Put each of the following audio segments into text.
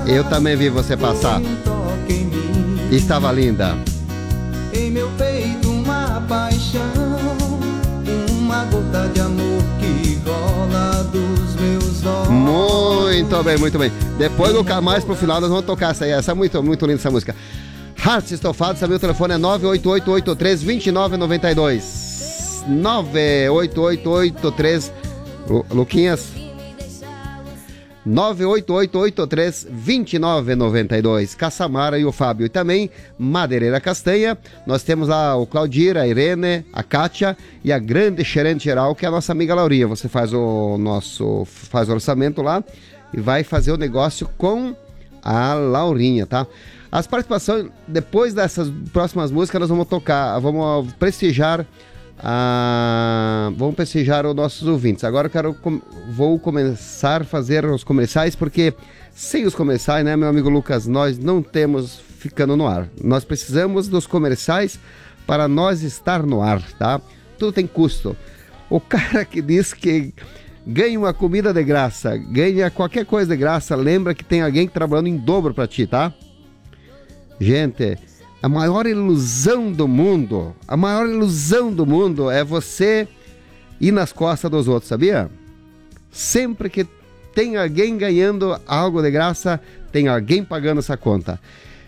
Eu também vi você passar. Estava linda. Em meu peito uma paixão, uma gota de amor que rola dos meus olhos. Muito bem, muito bem. Depois, mais pro final, nós vamos tocar essa aí. Essa é muito, muito linda essa música. Hearts Estofados, meu telefone é 988832992. 98883 Luquinhas 988832992. Caçamara e o Fábio. E também Madeireira Castanha. Nós temos lá o Claudir, a Irene, a Kátia e a grande gerente geral, que é a nossa amiga Laurinha. Você faz o orçamento lá e vai fazer o negócio com a Laurinha, tá? As participações, depois dessas próximas músicas, nós vamos tocar, vamos prestigiar os nossos ouvintes. Agora eu vou começar a fazer os comerciais, porque sem os comerciais, né, meu amigo Lucas, nós não temos ficando no ar. Nós precisamos dos comerciais para nós estar no ar, tá? Tudo tem custo. O cara que diz que ganha uma comida de graça, ganha qualquer coisa de graça, lembra que tem alguém trabalhando em dobro para ti, tá? Gente, a maior ilusão do mundo é você ir nas costas dos outros, sabia? Sempre que tem alguém ganhando algo de graça, tem alguém pagando essa conta.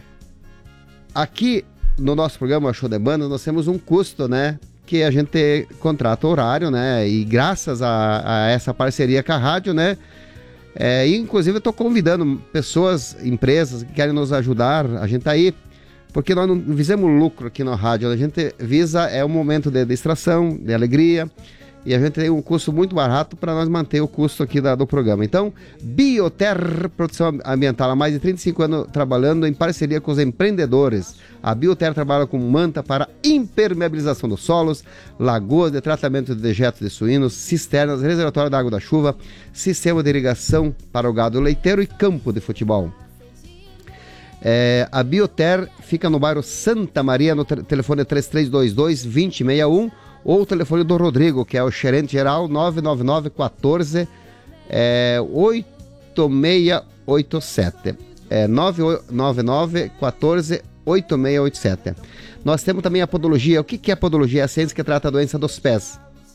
Aqui no nosso programa Show de Banda, nós temos um custo, né? Que a gente contrata horário, né? E graças a essa parceria com a rádio, né? Inclusive eu estou convidando pessoas, empresas que querem nos ajudar. A gente tá aí porque nós não visamos lucro aqui na rádio. A gente visa um momento de distração, de alegria, e a gente tem um custo muito barato para nós manter o custo aqui do programa. Então, Bioter Produção Ambiental, há mais de 35 anos trabalhando em parceria com os empreendedores. A Bioter trabalha com manta para impermeabilização dos solos, lagoas de tratamento de dejetos de suínos, cisternas, reservatório da água da chuva, sistema de irrigação para o gado leiteiro e campo de futebol. A Bioter fica no bairro Santa Maria, no telefone 3322-2061, ou o telefone do Rodrigo, que é o gerente geral, 999-14 8687. 999-14-8687. Nós temos também a podologia. O que é a podologia? É a ciência que trata a doença dos pés.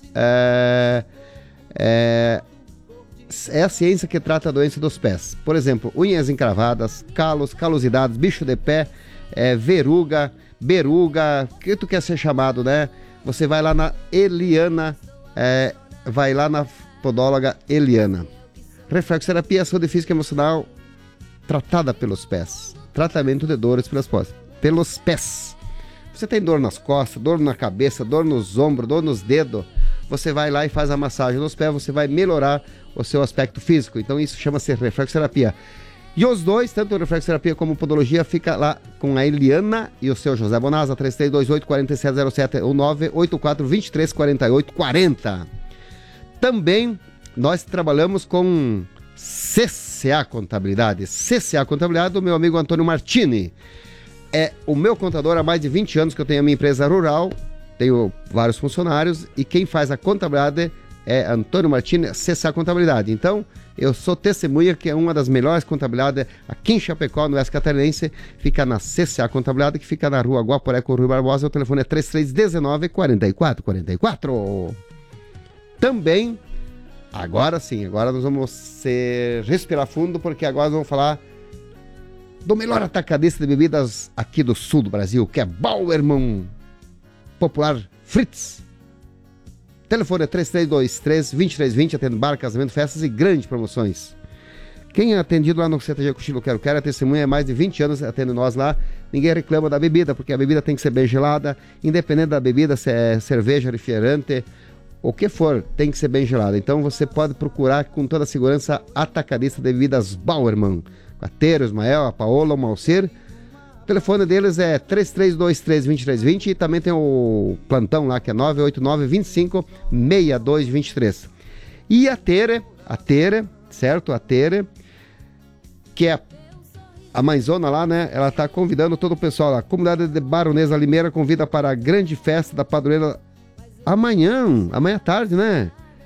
É a ciência que trata a doença dos pés. Por exemplo, unhas encravadas, calos, calosidades, bicho de pé, verruga, beruga, o que tu quer ser chamado, né? Você vai lá na Eliana, vai lá na podóloga Eliana. Reflexoterapia, saúde física e emocional tratada pelos pés. Tratamento de dores pelos pés. Você tem dor nas costas, dor na cabeça, dor nos ombros, dor nos dedos. Você vai lá e faz a massagem nos pés, você vai melhorar o seu aspecto físico. Então isso chama-se reflexoterapia. E os dois, tanto a reflexoterapia como a podologia, fica lá com a Eliana e o seu José Bonasa, 3328-4707 ou 984-2348-40. Também nós trabalhamos com CCA Contabilidade. CCA Contabilidade do meu amigo Antônio Martini. É o meu contador há mais de 20 anos que eu tenho a minha empresa rural, tenho vários funcionários e quem faz a contabilidade é Antônio Martini, CCA Contabilidade. Então, eu sou testemunha que é uma das melhores contabilidades aqui em Chapecó, no Oeste Catarinense, fica na CCA Contabilidade, que fica na rua Guaporé com o Rui Barbosa, o telefone é 3319-4444. Também, agora sim, agora nós vamos respirar fundo, porque agora nós vamos falar do melhor atacadista de bebidas aqui do sul do Brasil, que é Bauerman Popular Fritz. Telefone é 3323-2320, atende bar, casamento, festas e grandes promoções. Quem é atendido lá no CTG Cochilo Quero Quero, a testemunha é mais de 20 anos atende nós lá. Ninguém reclama da bebida, porque a bebida tem que ser bem gelada, independente da bebida, se é cerveja, refrigerante, o que for, tem que ser bem gelada. Então você pode procurar com toda a segurança atacadista de bebidas Bauerman. A Tero, o Ismael, a Paola, o Malcir. O telefone deles é 3323-2320 e também tem o plantão lá que é 989-25-6223. E a Tere, certo? A Tere, que é a mãezona lá, né? Ela tá convidando todo o pessoal lá. A comunidade de Baronesa Limeira convida para a grande festa da padroeira amanhã à tarde, né?